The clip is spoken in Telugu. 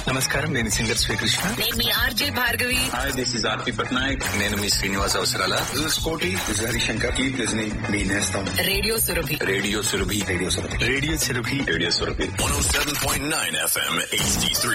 నమస్కారం, నేను సింగర్ శ్రీకృష్ణ. నేను మీ RJ Bhargavi. Hi, this is ఆర్పి పట్నాయక్. నేను మీ శ్రీనివాస్ అవసరాల. This is Koti. This is Harishankar. Keep listening. Be Nestam. Radio Surabhi. Radio Surabhi. Radio Sarabhi. Radio చెరుభి. Radio Surabhi. 107.9 FM HD3.